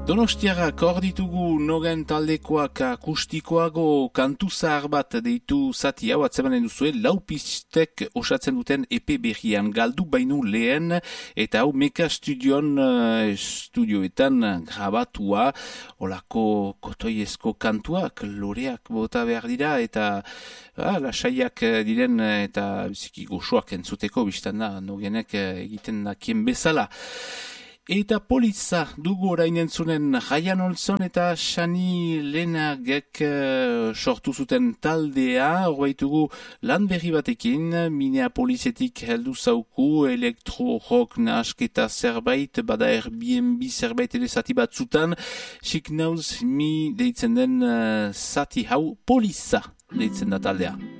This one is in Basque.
Donostiarrak hor ditugu nogen taldekoak akustikoago kantu zahar bat deitu zati hau atzemanen duzue, lau pistek osatzen duten EP berrian galdu bainu lehen, eta hau Meka studioetan grabatua, olako kotoiezko kantuak, loreak bota behar dira, eta lasaiak diren, eta biziki goxoak entzuteko biztan da, nogenek egiten dakien bezala. Eta Poliza dugu orain entzunen Ryan Olson eta Shani Lenagek sortu zuten taldea, horbaitugu lan berri batekin, Minneapolisetik heldu zauku, elektro-rock nahasketa zerbait, bada Airbnb zerbait ere zati batzutan, She Knows Me deitzen den zati hau Poliza deitzen da taldea.